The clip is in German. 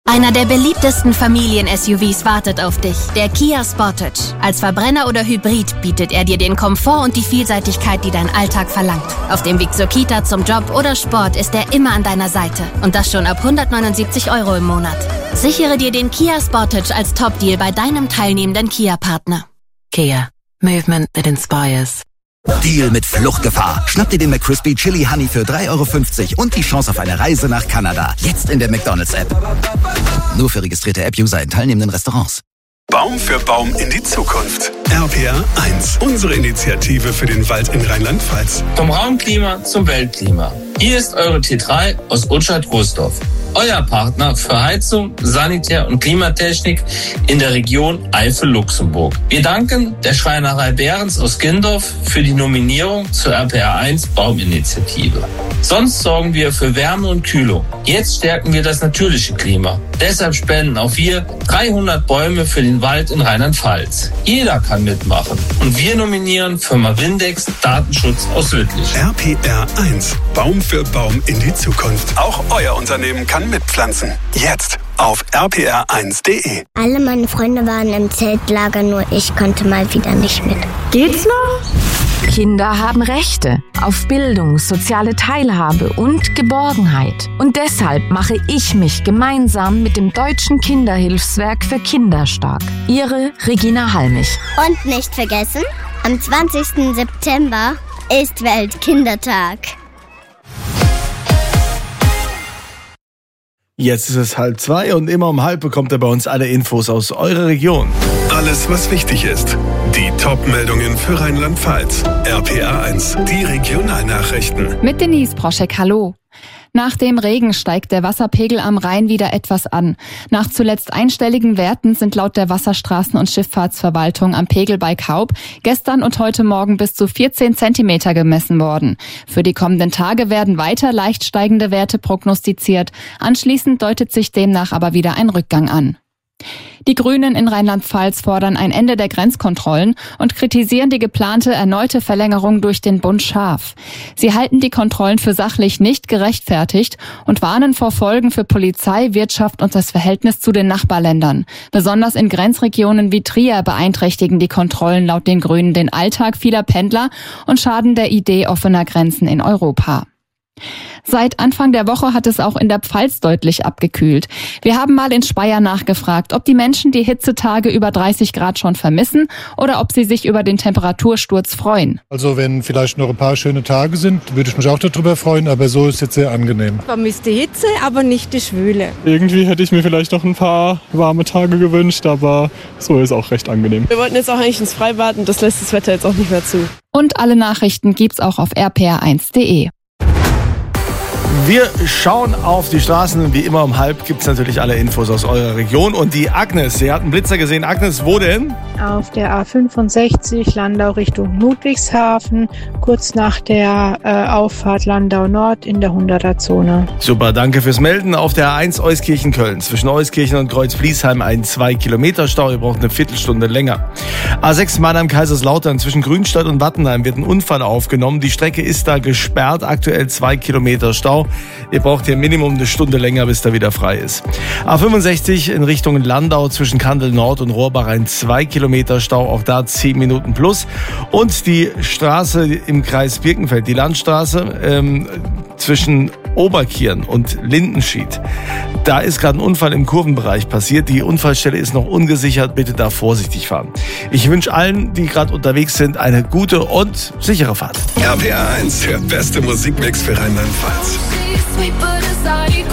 Einer der beliebtesten Familien-SUVs wartet auf dich, der Kia Sportage. Als Verbrenner oder Hybrid bietet er dir den Komfort und die Vielseitigkeit, die dein Alltag verlangt. Auf dem Weg zur Kita, zum Job oder Sport ist er immer an deiner Seite. Und das schon ab 179 € im Monat. Sichere dir den Kia Sportage als Top-Deal bei deinem teilnehmenden Kia-Partner. Kia. Movement that inspires. Deal mit Fluchtgefahr. Schnapp dir den McCrispy Chili Honey für 3,50 € und die Chance auf eine Reise nach Kanada. Jetzt in der McDonald's-App. Nur für registrierte App-User in teilnehmenden Restaurants. Baum für Baum in die Zukunft. RPR 1. Unsere Initiative für den Wald in Rheinland-Pfalz. Vom Raumklima zum Weltklima. Hier ist eure T3 aus Utschat-Großdorf. Euer Partner für Heizung, Sanitär- und Klimatechnik in der Region Eifel-Luxemburg. Wir danken der Schreinerei Behrens aus Gindorf für die Nominierung zur RPR1 Bauminitiative. Sonst sorgen wir für Wärme und Kühlung. Jetzt stärken wir das natürliche Klima. Deshalb spenden auch wir 300 Bäume für den Wald in Rheinland-Pfalz. Jeder kann mitmachen. Und wir nominieren Firma Windex Datenschutz aus Lüttich. RPR 1. Baum für Baum in die Zukunft. Auch euer Unternehmen kann mitpflanzen. Jetzt auf rpr1.de. Alle meine Freunde waren im Zeltlager, nur ich konnte mal wieder nicht mit. Geht's noch? Kinder haben Rechte auf Bildung, soziale Teilhabe und Geborgenheit. Und deshalb mache ich mich gemeinsam mit dem Deutschen Kinderhilfswerk für Kinder stark. Ihre Regina Halmich. Und nicht vergessen, am 20. September ist Weltkindertag. Jetzt ist es 1:30 und immer um 1:30 bekommt ihr bei uns alle Infos aus eurer Region. Alles, was wichtig ist. Die Top-Meldungen für Rheinland-Pfalz. RPR 1, die Regionalnachrichten. Mit Denise Broschek, hallo. Nach dem Regen steigt der Wasserpegel am Rhein wieder etwas an. Nach zuletzt einstelligen Werten sind laut der Wasserstraßen- und Schifffahrtsverwaltung am Pegel bei Kaub gestern und heute Morgen bis zu 14 Zentimeter gemessen worden. Für die kommenden Tage werden weiter leicht steigende Werte prognostiziert. Anschließend deutet sich demnach aber wieder ein Rückgang an. Die Grünen in Rheinland-Pfalz fordern ein Ende der Grenzkontrollen und kritisieren die geplante erneute Verlängerung durch den Bund scharf. Sie halten die Kontrollen für sachlich nicht gerechtfertigt und warnen vor Folgen für Polizei, Wirtschaft und das Verhältnis zu den Nachbarländern. Besonders in Grenzregionen wie Trier beeinträchtigen die Kontrollen laut den Grünen den Alltag vieler Pendler und schaden der Idee offener Grenzen in Europa. Seit Anfang der Woche hat es auch in der Pfalz deutlich abgekühlt. Wir haben mal in Speyer nachgefragt, ob die Menschen die Hitzetage über 30 Grad schon vermissen oder ob sie sich über den Temperatursturz freuen. Also wenn vielleicht noch ein paar schöne Tage sind, würde ich mich auch darüber freuen, aber so ist es jetzt sehr angenehm. Ich vermisse die Hitze, aber nicht die Schwüle. Irgendwie hätte ich mir vielleicht noch ein paar warme Tage gewünscht, aber so ist auch recht angenehm. Wir wollten jetzt auch eigentlich ins Freibad und das lässt das Wetter jetzt auch nicht mehr zu. Und alle Nachrichten gibt's auch auf rpr1.de. Wir schauen auf die Straßen und wie immer um 1:30 gibt es natürlich alle Infos aus eurer Region. Und die Agnes, sie hat einen Blitzer gesehen. Agnes, wo denn? Auf der A65 Landau Richtung Ludwigshafen, kurz nach der Auffahrt Landau Nord in der 100er-Zone. Super, danke fürs Melden. Auf der A1 Euskirchen-Köln, zwischen Euskirchen und Kreuz-Bliesheim ein 2-Kilometer-Stau. Ihr braucht eine Viertelstunde länger. A6 Mannheim-Kaiserslautern, zwischen Grünstadt und Wattenheim wird ein Unfall aufgenommen. Die Strecke ist da gesperrt, aktuell 2 Kilometer Stau. Ihr braucht hier Minimum eine Stunde länger, bis da wieder frei ist. A65 in Richtung Landau zwischen Kandel Nord und Rohrbach ein 2 Kilometer Stau, auch da 10 Minuten plus. Und die Straße im Kreis Birkenfeld, die Landstraße zwischen Oberkirn und Lindenschied. Da ist gerade ein Unfall im Kurvenbereich passiert. Die Unfallstelle ist noch ungesichert. Bitte da vorsichtig fahren. Ich wünsche allen, die gerade unterwegs sind, eine gute und sichere Fahrt. RPR 1, der beste Musikmix für Rheinland-Pfalz.